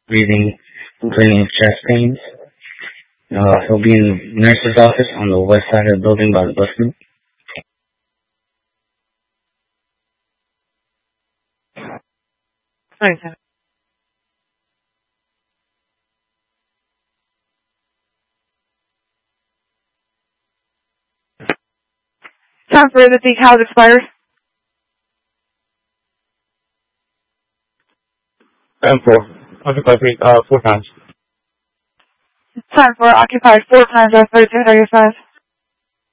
breathing, complaining of chest pains. He'll be in the nurse's office on the west side of the building by the bus loop. Thanks. Time for the decals expired. And occupy 4 times. Time for occupy 4 times at 3235.